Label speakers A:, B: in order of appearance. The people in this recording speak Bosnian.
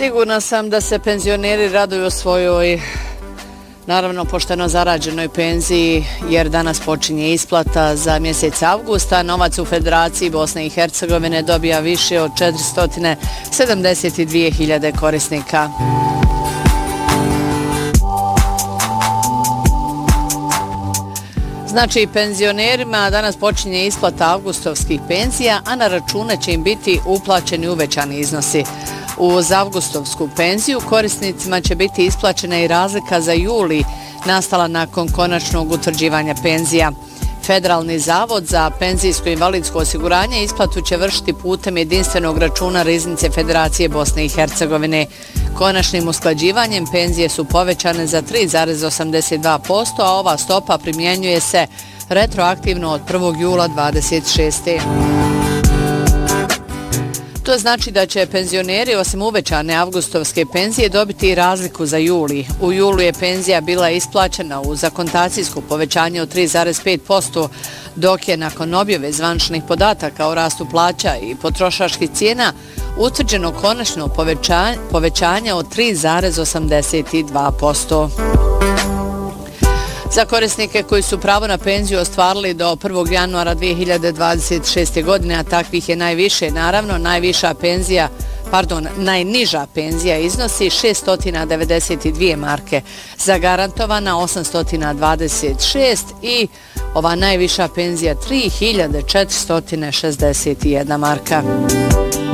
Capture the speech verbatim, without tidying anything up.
A: Sigurna sam da se penzioneri raduju svojoj, naravno, pošteno zarađenoj penziji, jer danas počinje isplata za mjesec avgusta. Novac u Federaciji Bosne i Hercegovine dobija više od četiristo sedamdeset dvije hiljade korisnika. Znači, penzionerima danas počinje isplata avgustovskih penzija, a na račune će im biti uplaćeni uvećani iznosi. Uz avgustovsku penziju korisnicima će biti isplaćena i razlika za juli, nastala nakon konačnog utvrđivanja penzija. Federalni zavod za penzijsko i invalidsko osiguranje isplatu će vršiti putem jedinstvenog računa Riznice Federacije Bosne i Hercegovine. Konačnim usklađivanjem penzije su povećane za tri zarez osamdeset dva posto, a ova stopa primjenjuje se retroaktivno od prvog jula dvadeset šeste. To znači da će penzioneri osim uvećane avgustovske penzije dobiti i razliku za juli. U julu je penzija bila isplaćena uz akontacijsko povećanje od tri zarez pet posto, dok je nakon objave zvaničnih podataka o rastu plaća i potrošačkih cijena utvrđeno konačno povećanje, povećanje od tri zarez osamdeset dva posto. Za korisnike koji su pravo na penziju ostvarili do prvog januara dvije hiljade dvadeset šeste. godine, a takvih je najviše, naravno, najviša penzija, pardon, najniža penzija iznosi šesto devedeset dvije marke, zagarantovana osamsto dvadeset šest i ova najviša penzija tri hiljade četiristo šezdeset jedna marka.